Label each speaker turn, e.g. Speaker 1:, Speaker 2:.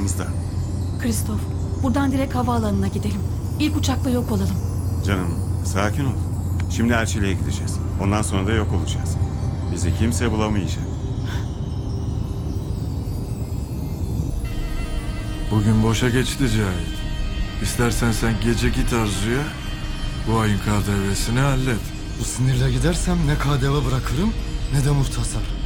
Speaker 1: aramızda.
Speaker 2: Kristof, buradan direkt havaalanına gidelim. İlk uçakla yok olalım.
Speaker 1: Canım sakin ol. Şimdi Elçili'ye gideceğiz. Ondan sonra da yok olacağız. Bizi kimse bulamayacak.
Speaker 3: Bugün boşa geçti Cahit. İstersen sen gece git Arzu'ya, bu ayın KDV'sini hallet.
Speaker 4: Bu sinirle gidersem ne KDV bırakırım ne de muhtasar.